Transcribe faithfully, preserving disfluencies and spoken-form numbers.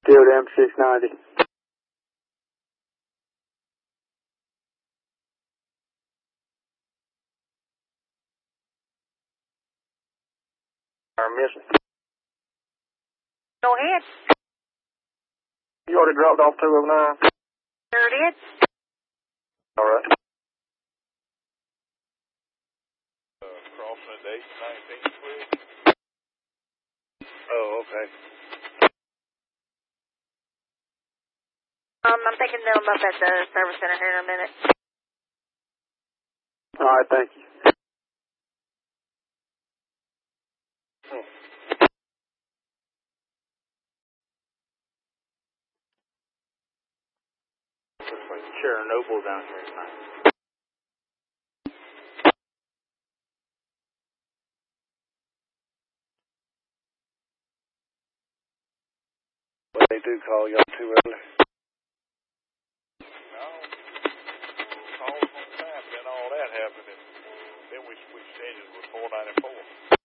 Still M six ninety. I'm missing. Go ahead. You already dropped off two oh nine? Sure did. All right. Uh, crossing at eight nineteen, please. Oh, okay. Um, I'm picking them up at the service center here in a minute. All right, thank you. Hmm. Looks like Chernobyl down here tonight. Well, they do call y'all too early. No. Calls on time, then all that happened, and then we switched engines with four ninety-four.